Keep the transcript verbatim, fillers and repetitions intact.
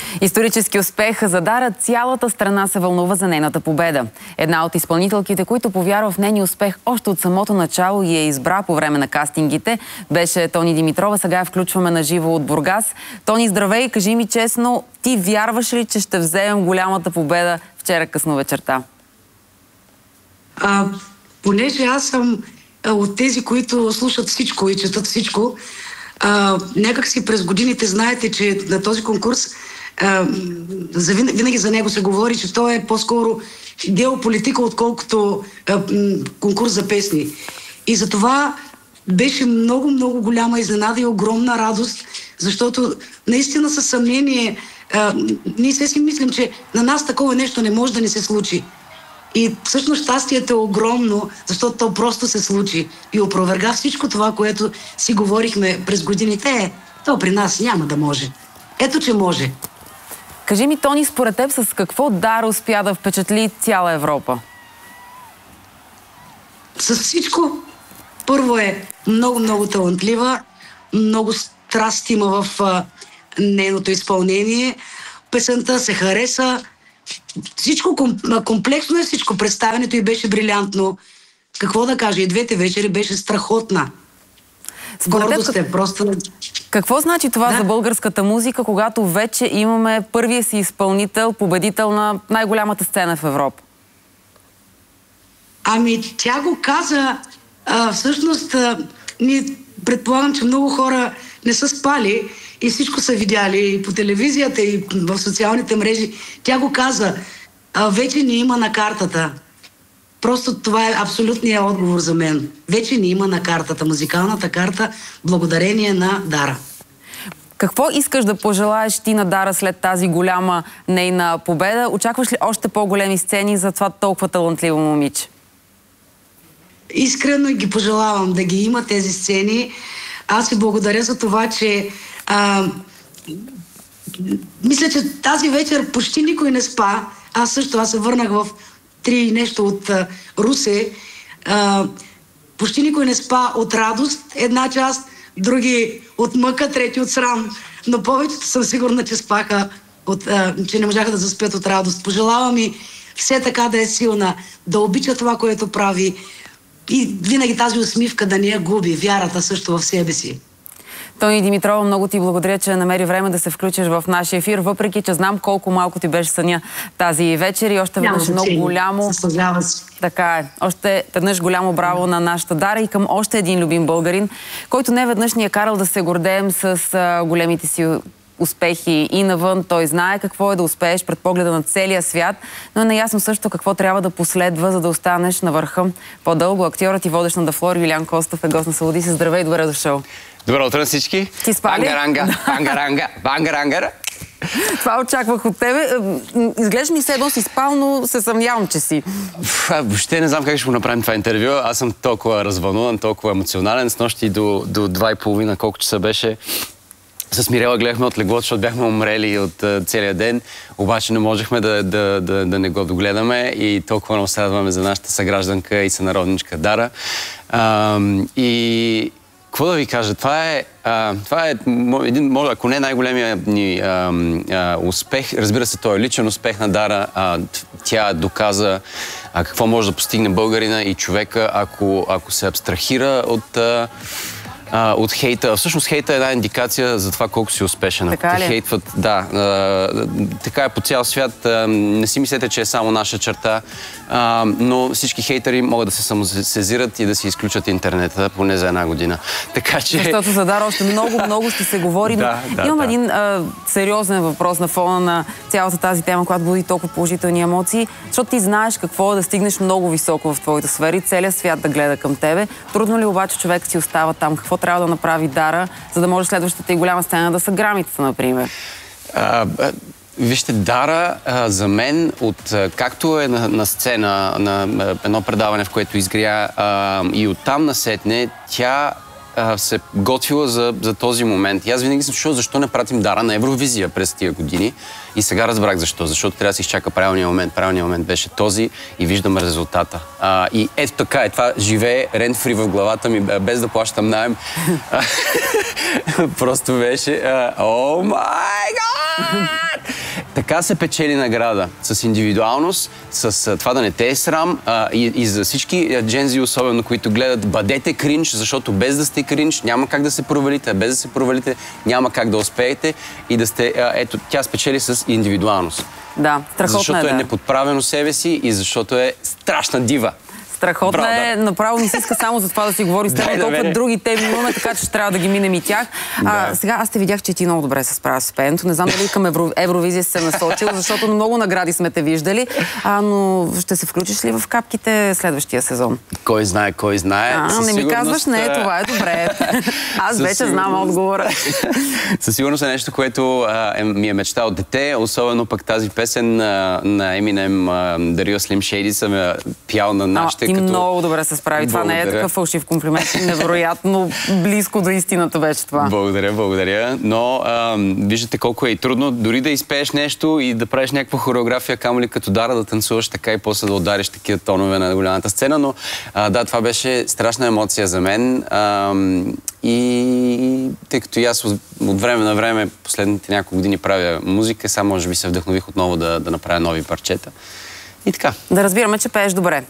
Исторически успех за Дара. Цялата страна се вълнува за нейната победа. Една от изпълнителките, които повярва в нейния успех още от самото начало и я избра по време на кастингите, беше Тони Димитрова. Сега я включваме на живо от Бургас. Тони, здравей! Кажи ми честно, ти вярваш ли, че ще вземем голямата победа вчера късно вечерта? А, понеже аз съм а, от тези, които слушат всичко и четат всичко, а, някак си през годините знаете, че на този конкурс а, за, винаги за него се говори, че той е по-скоро геополитика, отколкото а, конкурс за песни. И затова беше много, много голяма изненада и огромна радост, защото наистина със съмнение а, ние се си мислим, че на нас такова нещо не може да ни се случи. И всъщност щастието е огромно, защото то просто се случи и опроверга всичко това, което си говорихме през годините. Е, то при нас няма да може. Ето, че може. Кажи ми, Тони, според теб с какво Дара успя да впечатли цяла Европа? С всичко. Първо е много, много талантлива, много страст има в а, нейното изпълнение. Песента се хареса. Всичко комплексно е, всичко. Представянето й беше брилянтно. Какво да кажа, и двете вечери беше страхотна. Гордост е просто... Какво значи това да? за българската музика, когато вече имаме първия си изпълнител, победител на най-голямата сцена в Европа? Ами, тя го каза. А, всъщност, а, ние предполагам, че много хора не са спали и всичко са видяли и по телевизията, и в социалните мрежи. Тя го каза. А, вече ни има на картата. Просто това е абсолютният отговор за мен. Вече ни има на картата, музикалната карта, благодарение на Дара. Какво искаш да пожелаеш ти на Дара след тази голяма нейна победа? Очакваш ли още по-големи сцени за това толкова талантливо момиче? Искрено ги пожелавам да ги има тези сцени. Аз ви благодаря за това, че а, мисля, че тази вечер почти никой не спа. Аз също, аз се върнах в три нещо от а, Русе. А, почти никой не спа от радост, една част, други от мъка, трети от срам. Но повечето съм сигурна, че спаха, от, а, че не можаха да заспят от радост. Пожелавам и все така да е силна, да обича това, което прави и винаги тази усмивка да не я губи, вярата също в себе си. Тони Димитрова, много ти благодаря, че намери време да се включиш в нашия ефир, въпреки че знам колко малко ти беше съня тази вечер и още веднъж много голямо... Така е. Още веднъж голямо браво на нашата Дара и към още един любим българин, който не веднъж ни е карал да се гордеем с а, големите си успехи и навън. Той знае какво е да успееш пред погледа на целия свят, но е наясно също какво трябва да последва, за да останеш на върха по-дълго. Актьорът и водещ на Дафлор Юлиан Костов е гост на Събуди се. Здравей, добре дошъл. Добро утро на всички. Ти спали? Бангаранга, бангаранга, бангарангара. Това очаквах от тебе. Изглежда ми се едно си спал, но се съмнявам, че си. Въобще не знам как ще го направим това интервю. Аз съм толкова развълнуван, толкова емоционален. С нощи до, до два и половина, колко часа беше. С Мирела гледахме от леглото, защото бяхме умрели от uh, целия ден. Обаче не можехме да, да, да, да не го догледаме и толкова много се радваме за нашата съгражданка и сънародничка Дара. Uh, и какво да ви кажа? Това е, uh, това е един, ако не най-големия ни uh, uh, успех. Разбира се, той е личен успех на Дара. Uh, тя доказа uh, какво може да постигне българина и човека, ако, ако се абстрахира от... Uh, Uh, от хейта. Всъщност хейта е една индикация за това колко си успешен. Така ли? Хейтват, да. Uh, така е по цял свят. Uh, не си мислете, че е само наша черта, uh, но всички хейтери могат да се самосезират и да си изключат интернета поне за една година. Така че... Защото за Дара още много, много ще се говори, но да, да, имам да. един uh, сериозен въпрос на фона на цялата тази тема, която буди толкова положителни емоции, защото ти знаеш какво е да стигнеш много високо в твоите сфери, целият свят да гледа към тебе. Трудно ли обаче човек си остава там? Какво трябва да направи Дара, за да може следващата и голяма сцена да са грамицата, например? А, а, вижте, Дара а, за мен, от, а, както е на, на сцена, на а, едно предаване, в което изгря, а, и оттам насетне, тя а, се готвила за, за този момент. И аз винаги съм чул защо не пратим Дара на Евровизия през тия години. И сега разбрах защо. Защото трябва да се изчака правилния момент. Правилният момент беше този и виждаме резултата. А, и ето така е. Това живее рент-фри в главата ми, без да плащам наем. Просто беше... О май гад! Така се печели награда. С индивидуалност, с това да не те е срам а, и, и за всички джензи особено, които гледат, бъдете кринж, защото без да сте кринж няма как да се провалите, а без да се провалите няма как да успеете и да сте... А, ето, тя спечели с индивидуалност. Да, страхотно защото е, е да. неподправено себе си и защото е страшна дива. Страхотно е, да. Направо ми се иска само за това да си говори с теб, да, толкова да, други теми имаме, така че ще трябва да ги минем и тях. Да. А, сега аз те видях, че ти много добре се справя с пеенето. Не знам дали към Евро, Евровизия си се насочил, защото много награди сме те виждали. А, но ще се включиш ли в капките следващия сезон? Кой знае, кой знае. А, не ми казваш, не, това е добре. Аз вече сигурност... знам отговора. Със сигурност е нещо, което а, е, ми е мечта от дете, особено пък тази песен а, на Eminem, The Real Slim Shady съм я пял на нашите. Ти като... много добре се справи. Това не е такъв фалшив комплимент. Невероятно близко до истината беше това. Благодаря, благодаря. Но а, виждате колко е и трудно дори да изпееш нещо и да правиш някаква хореография, камо ли като Дара да танцуваш така и после да удариш такива тонове на голямата сцена. Но а, да, това беше страшна емоция за мен. А, и тъй като и аз от време на време последните няколко години правя музика, само може би се вдъхнових отново да, да направя нови парчета. И така. Да разбираме, че пееш добре.